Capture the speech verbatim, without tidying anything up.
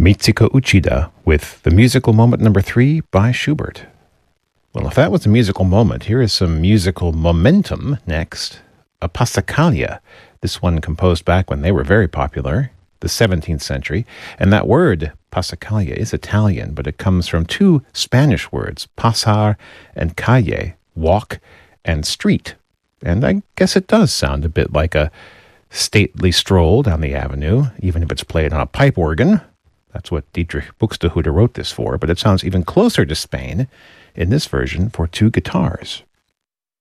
Mitsuko Uchida with the musical moment number three by Schubert. Well, if that was a musical moment, here is some musical momentum next. A Passacaglia, this one composed back when they were very popular, the seventeenth century. And that word, Passacaglia, is Italian, but it comes from two Spanish words, pasar and calle, walk and street. And I guess it does sound a bit like a stately stroll down the avenue, even if it's played on a pipe organ. That's what Dietrich Buxtehude wrote this for, but it sounds even closer to Spain in this version for two guitars.